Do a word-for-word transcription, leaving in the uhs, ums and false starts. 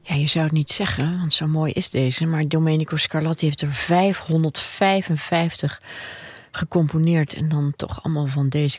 Ja, je zou het niet zeggen, want zo mooi is deze. Maar Domenico Scarlatti heeft er vijfhonderdvijfenvijftig gecomponeerd. En dan toch allemaal van deze